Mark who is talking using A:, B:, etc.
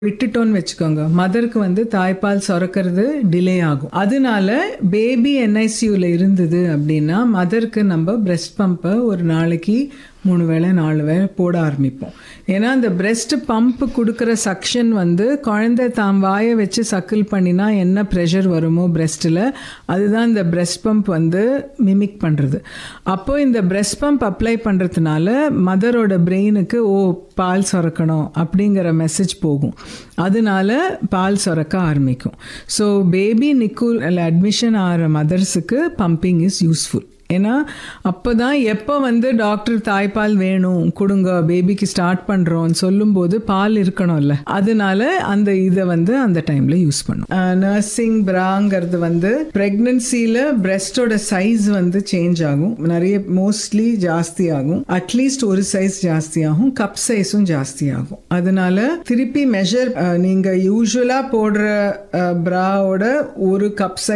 A: விட்டுட்டோன்னு வச்சுக்கோங்க, மதருக்கு வந்து தாய்ப்பால் சுரக்கிறது டிலே ஆகும். அதனால பேபி என்ஐசியூல இருந்தது அப்படின்னா மதருக்கு நம்ம பிரெஸ்ட் பம்பை ஒரு நாளைக்கு 3 வேளை 4 வேளை போட ஆரம்பிப்போம். ஏன்னா அந்த பிரெஸ்ட் பம்ப் கொடுக்குற சக்ஷன் வந்து குழந்தை தாம் வாயை வச்சு சக்கிள் பண்ணினா என்ன ப்ரெஷர் வருமோ பிரெஸ்ட்டில், அதுதான் இந்த பிரெஸ்ட் பம்ப் வந்து மிமிக் பண்ணுறது. அப்போ இந்த பிரெஸ்ட் பம்ப் அப்ளை பண்ணுறதுனால மதரோட பிரெயினுக்கு பால் சுரக்கணும் அப்படிங்கிற மெசேஜ் போகும். அதனால பால் சுரக்க ஆரம்பிக்கும். ஸோ பேபி நிக்கூல் அட்மிஷன் ஆகிற மதர்ஸுக்கு பம்பிங் இஸ் யூஸ்ஃபுல். ஏன்னா அப்போ தான் எப்போ வந்து டாக்டர் தாய்ப்பால் வேணும் கொடுங்க பேபிக்கு ஸ்டார்ட் பண்ணுறோன்னு சொல்லும்போது பால் இருக்கணும்ல, அதனால அந்த இதை வந்து அந்த டைமில் யூஸ் பண்ணும். நர்சிங் பிராங்கிறது வந்து ப்ரெக்னன்சியில் பிரெஸ்டோட சைஸ் வந்து சேஞ்ச் ஆகும், நிறைய மோஸ்ட்லி ஜாஸ்தி ஆகும், அட்லீஸ்ட் ஒரு சைஸ் ஜாஸ்தி ஆகும், கப் சைஸும் ஜாஸ்தி ஆகும். அதனால திருப்பி மெஷர் நீங்கள் யூஸ்வலாக போடுற பிராவோட ஒரு கப் சைஸ்